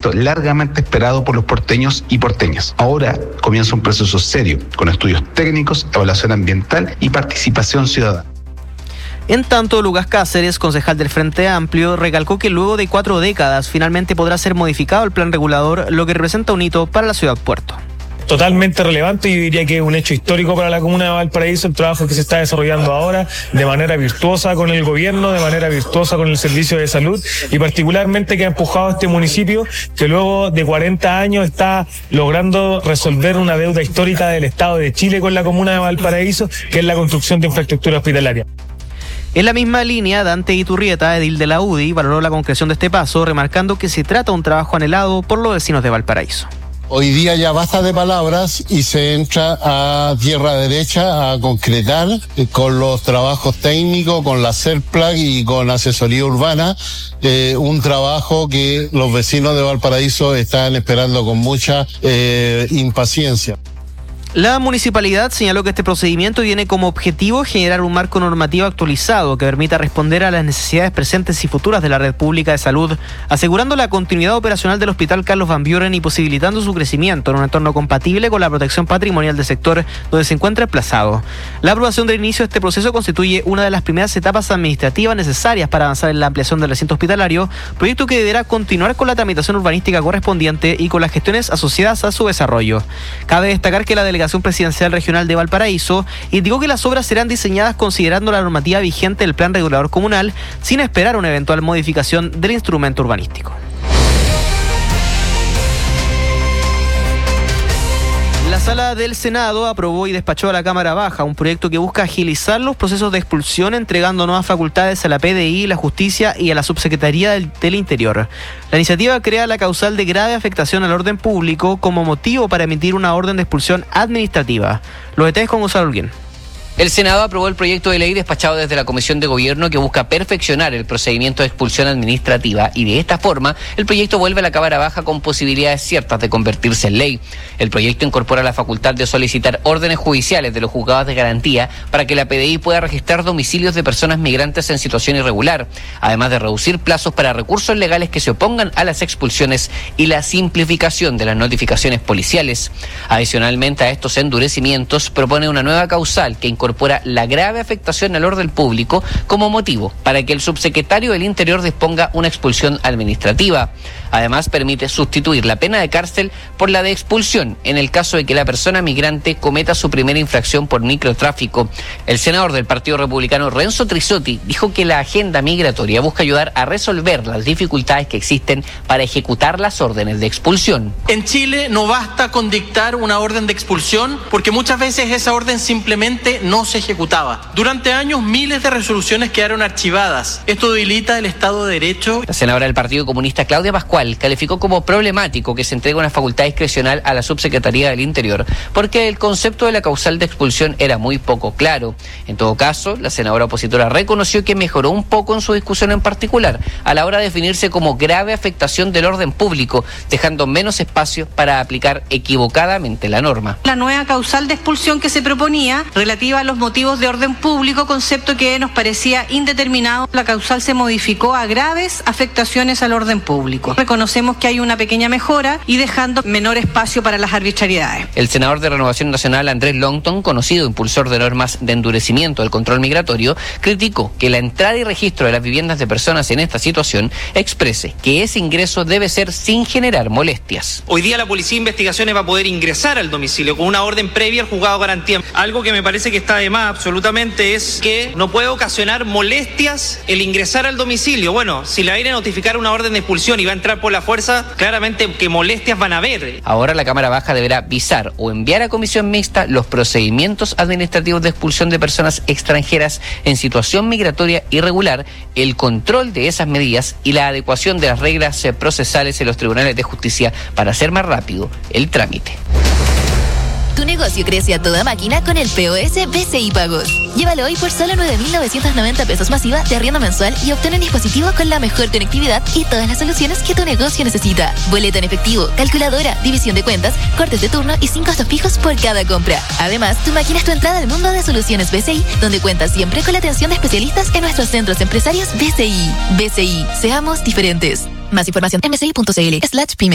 proyecto largamente esperado por los porteños y porteñas. Ahora comienza un proceso serio, con estudios técnicos, evaluación ambiental y participación ciudadana. En tanto, Lucas Cáceres, concejal del Frente Amplio, recalcó que luego de 4 décadas finalmente podrá ser modificado el plan regulador, lo que representa un hito para la ciudad Puerto. Totalmente relevante, yo diría que es un hecho histórico para la comuna de Valparaíso, el trabajo que se está desarrollando ahora de manera virtuosa con el gobierno, de manera virtuosa con el servicio de salud y particularmente que ha empujado a este municipio que luego de 40 años está logrando resolver una deuda histórica del Estado de Chile con la comuna de Valparaíso, que es la construcción de infraestructura hospitalaria. En la misma línea, Dante Iturrieta, edil de la UDI, valoró la concreción de este paso, remarcando que se trata de un trabajo anhelado por los vecinos de Valparaíso. Hoy día ya basta de palabras y se entra a tierra derecha a concretar con los trabajos técnicos, con la CERPLAC y con asesoría urbana, un trabajo que los vecinos de Valparaíso están esperando con mucha impaciencia. La municipalidad señaló que este procedimiento tiene como objetivo generar un marco normativo actualizado que permita responder a las necesidades presentes y futuras de la red pública de salud, asegurando la continuidad operacional del Hospital Carlos Van Buren y posibilitando su crecimiento en un entorno compatible con la protección patrimonial del sector donde se encuentra emplazado. La aprobación del inicio de este proceso constituye una de las primeras etapas administrativas necesarias para avanzar en la ampliación del recinto hospitalario, proyecto que deberá continuar con la tramitación urbanística correspondiente y con las gestiones asociadas a su desarrollo. Cabe destacar que la Delegación Presidencial Regional de Valparaíso indicó que las obras serán diseñadas considerando la normativa vigente del Plan Regulador Comunal, sin esperar una eventual modificación del instrumento urbanístico. La Sala del Senado aprobó y despachó a la Cámara Baja un proyecto que busca agilizar los procesos de expulsión, entregando nuevas facultades a la PDI, la Justicia y a la Subsecretaría del Interior. La iniciativa crea la causal de grave afectación al orden público como motivo para emitir una orden de expulsión administrativa. Los detalles con Gonzalo Alguien. El Senado aprobó el proyecto de ley despachado desde la Comisión de Gobierno que busca perfeccionar el procedimiento de expulsión administrativa y de esta forma el proyecto vuelve a la Cámara Baja con posibilidades ciertas de convertirse en ley. El proyecto incorpora la facultad de solicitar órdenes judiciales de los juzgados de garantía para que la PDI pueda registrar domicilios de personas migrantes en situación irregular, además de reducir plazos para recursos legales que se opongan a las expulsiones y la simplificación de las notificaciones policiales. Adicionalmente a estos endurecimientos propone una nueva causal que incorpora la grave afectación al orden público como motivo para que el subsecretario del Interior disponga una expulsión administrativa. Además, permite sustituir la pena de cárcel por la de expulsión en el caso de que la persona migrante cometa su primera infracción por microtráfico. El senador del Partido Republicano, Renzo Trisotti, dijo que la agenda migratoria busca ayudar a resolver las dificultades que existen para ejecutar las órdenes de expulsión. En Chile no basta con dictar una orden de expulsión porque muchas veces esa orden simplemente no se ejecutaba. Durante años miles de resoluciones quedaron archivadas. Esto debilita el Estado de Derecho. La senadora del Partido Comunista, Claudia Pascual, calificó como problemático que se entregue una facultad discrecional a la Subsecretaría del Interior porque el concepto de la causal de expulsión era muy poco claro. En todo caso, la senadora opositora reconoció que mejoró un poco en su discusión en particular a la hora de definirse como grave afectación del orden público, dejando menos espacio para aplicar equivocadamente la norma. La nueva causal de expulsión que se proponía relativa a los motivos de orden público, concepto que nos parecía indeterminado. La causal se modificó a graves afectaciones al orden público. Reconocemos que hay una pequeña mejora y dejando menor espacio para las arbitrariedades. El senador de Renovación Nacional, Andrés Longton, conocido impulsor de normas de endurecimiento del control migratorio, criticó que la entrada y registro de las viviendas de personas en esta situación exprese que ese ingreso debe ser sin generar molestias. Hoy día la Policía de Investigaciones va a poder ingresar al domicilio con una orden previa al juzgado de garantía. Algo que me parece que está de más absolutamente es que no puede ocasionar molestias el ingresar al domicilio. Bueno, si le viene a notificar una orden de expulsión y va a entrar por la fuerza, claramente que molestias van a haber. Ahora la Cámara Baja deberá visar o enviar a comisión mixta los procedimientos administrativos de expulsión de personas extranjeras en situación migratoria irregular, el control de esas medidas y la adecuación de las reglas procesales en los tribunales de justicia para hacer más rápido el trámite. Tu negocio crece a toda máquina con el POS BCI Pagos. Llévalo hoy por solo 9.990 pesos masiva de arriendo mensual y obtén un dispositivo con la mejor conectividad y todas las soluciones que tu negocio necesita. Boleta en efectivo, calculadora, división de cuentas, cortes de turno y 5 costos fijos por cada compra. Además, tu máquina es tu entrada al mundo de soluciones BCI, donde cuentas siempre con la atención de especialistas en nuestros centros empresarios BCI. BCI, seamos diferentes. Más información en bci.cl/pyme.